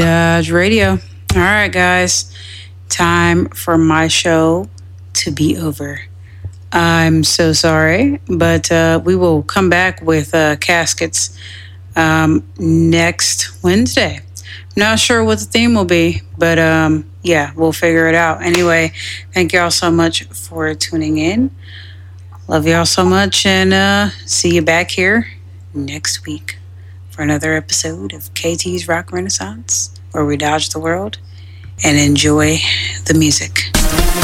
Dodge Radio. All right, guys. Time for my show to be over. I'm so sorry, but we will come back with caskets next Wednesday. Not sure what the theme will be, but yeah, we'll figure it out. Anyway, thank y'all so much for tuning in. Love y'all so much, and see you back here next week for another episode of KT's Rock Renaissance, where we dodge the world and enjoy the music.